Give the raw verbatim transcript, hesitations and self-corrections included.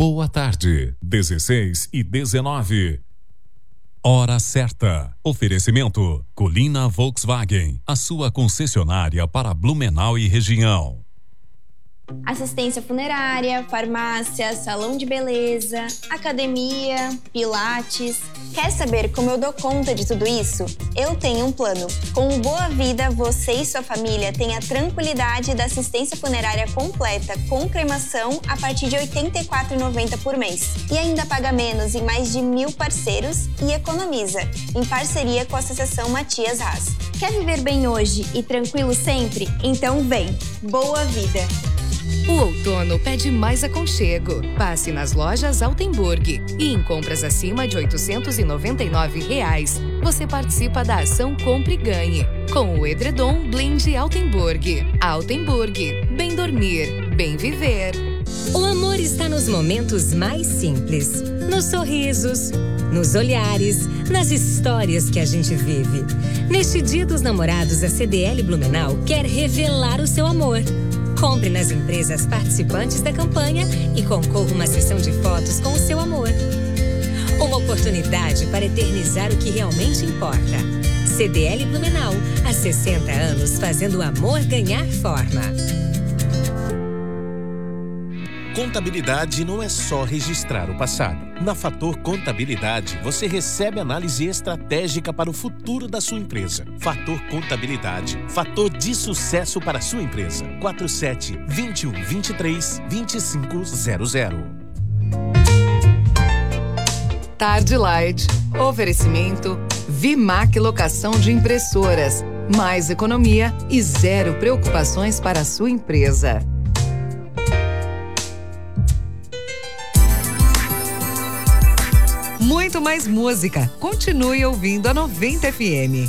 Boa tarde, dezesseis e dezenove. Hora certa. Oferecimento: Colina Volkswagen, a sua concessionária para Blumenau e região. Assistência funerária, farmácia, salão de beleza, academia, pilates. Quer saber como eu dou conta de tudo isso? Eu tenho um plano. Com o Boa Vida, você e sua família têm a tranquilidade da assistência funerária completa com cremação a partir de oitenta e quatro reais e noventa centavos por mês. E ainda paga menos em mais de mil parceiros e economiza, em parceria com a Associação Matias Haas. Quer viver bem hoje e tranquilo sempre? Então vem! Boa Vida! O outono pede mais aconchego. Passe nas lojas Altenburg e em compras acima de oitocentos e noventa e nove reais, você participa da ação Compre e Ganhe com o edredom Blend Altenburg. Altenburg, bem dormir, bem viver. O amor está nos momentos mais simples, nos sorrisos, nos olhares, nas histórias que a gente vive. Neste Dia dos Namorados, a C D L Blumenau quer revelar o seu amor. Compre nas empresas participantes da campanha e concorra a uma sessão de fotos com o seu amor. Uma oportunidade para eternizar o que realmente importa. C D L Blumenau, há sessenta anos fazendo o amor ganhar forma. Contabilidade não é só registrar o passado. Na Fator Contabilidade, você recebe análise estratégica para o futuro da sua empresa. Fator Contabilidade, fator de sucesso para a sua empresa. quatro sete, dois um, dois três, dois cinco zero zero. Tarde Light. Oferecimento Vimac Locação de Impressoras. Mais economia e zero preocupações para a sua empresa. Muito mais música. Continue ouvindo a noventa F M.